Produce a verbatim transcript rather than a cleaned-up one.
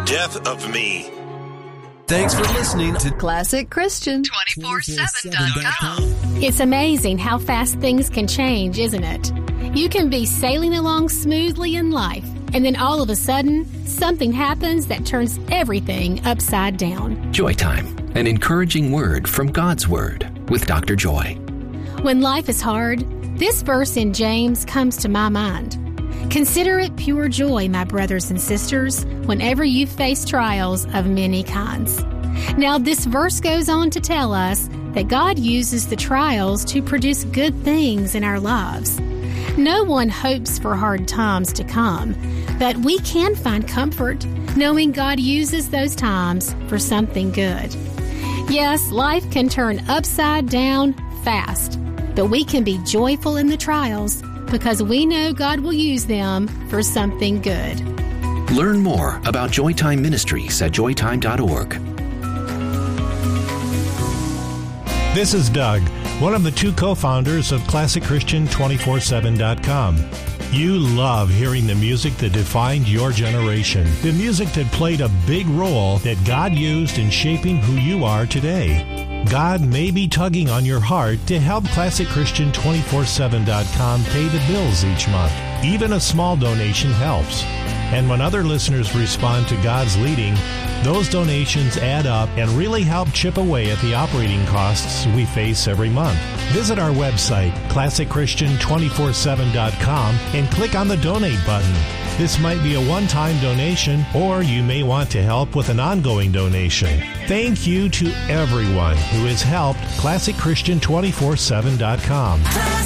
Death of Me. Thanks for listening to Classic Christian two forty-seven dot com. It's amazing how fast things can change, isn't it? You can be sailing along smoothly in life, and then all of a sudden, something happens that turns everything upside down. Joy Time, an encouraging word from God's Word with Doctor Joy. When life is hard, this verse in James comes to my mind. Consider it pure joy, my brothers and sisters, whenever you face trials of many kinds. Now, this verse goes on to tell us that God uses the trials to produce good things in our lives. No one hopes for hard times to come, but we can find comfort knowing God uses those times for something good. Yes, life can turn upside down fast, but we can be joyful in the trials because we know God will use them for something good. Learn more about Joytime Ministries at joy time dot org. This is Doug, one of the two co-founders of Classic Christian two forty-seven dot com. You love hearing the music that defined your generation, the music that played a big role that God used in shaping who you are today. God may be tugging on your heart to help Classic Christian two forty-seven dot com pay the bills each month. Even a small donation helps. And when other listeners respond to God's leading, those donations add up and really help chip away at the operating costs we face every month. Visit our website, classic christian two forty-seven dot com, and click on the donate button. This might be a one-time donation, or you may want to help with an ongoing donation. Thank you to everyone who has helped Classic Christian two forty-seven dot com.